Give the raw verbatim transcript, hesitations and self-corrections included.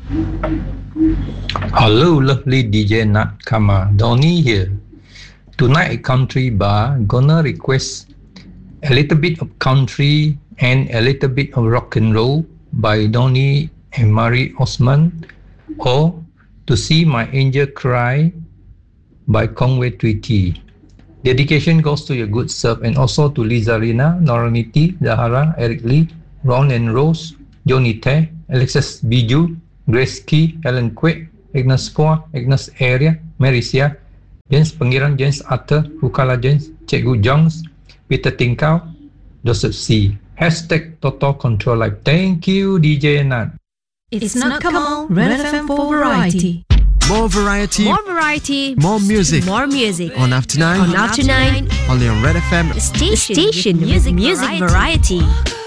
Hello, lovely D J Nat Kama. Donny here. Tonight at Country Bar, gonna request a little bit of country and a little bit of rock and roll by Donny and Marie Osman, or To See My Angel Cry by Conway Twitty. Dedication goes to your good self and also to Lisa Rina, Noraniti, Zahara, Eric Lee, Ron and Rose, Johnny Te, Alexis Biju, Grace Key, Ellen Kwek, Agnes Kua, Agnes Area, Marisia, James Pangeran, James Arthur, Rukala James, Cikgu Jones, Peter Tinkau, Joseph C. Hashtag Total Control Life. Thank you, D J Nat. It's not Kamal, Red F M for variety. More variety, more variety, more music, more music. On After Nine, on After Nine, only on Red F M. The station, station with music, music variety. variety.